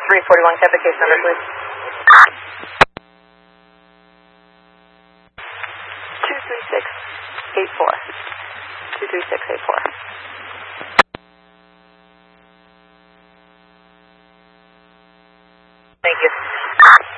341, can I have the case number, please? 23684. 23684. Thank you.